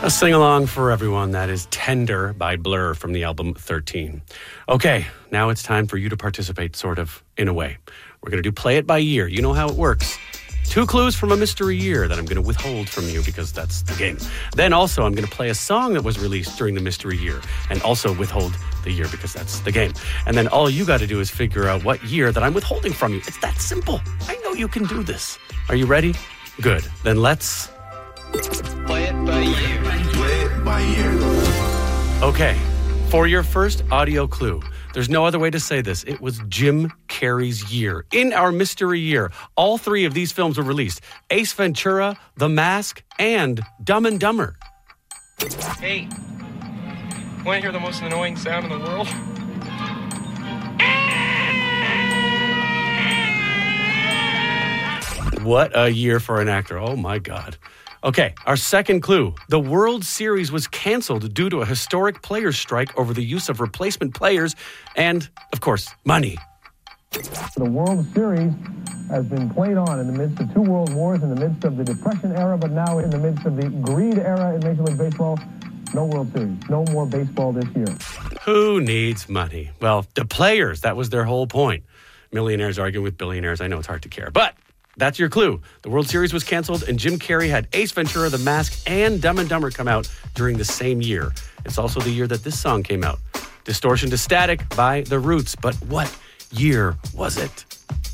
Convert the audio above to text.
A sing-along for everyone. That is Tender by Blur from the album 13. Okay, now it's time for you to participate, sort of, in a way. We're going to do Play It by Year. You know how it works. 2 clues from a mystery year that I'm going to withhold from you because that's the game. Then also, I'm going to play a song that was released during the mystery year and also withhold the year because that's the game. And then all you got to do is figure out what year that I'm withholding from you. It's that simple. I know you can do this. Are you ready? Good. Then let's... Play it by year. Play it by year. Okay, for your first audio clue, there's no other way to say this. It was Jim Carrey's year. In our mystery year, all 3 of these films were released. Ace Ventura, The Mask, and Dumb and Dumber. Hey, want to hear the most annoying sound in the world? What a year for an actor. Oh, my God. Okay, our second clue. The World Series was canceled due to a historic players' strike over the use of replacement players and, of course, money. The World Series has been played on in the midst of 2 world wars, in the midst of the Depression era, but now in the midst of the greed era in Major League Baseball. No World Series. No more baseball this year. Who needs money? Well, the players, that was their whole point. Millionaires arguing with billionaires. I know it's hard to care, but that's your clue. The World Series was canceled, and Jim Carrey had Ace Ventura, The Mask, and Dumb and Dumber come out during the same year. It's also the year that this song came out. Distortion to Static by The Roots. But what year was it?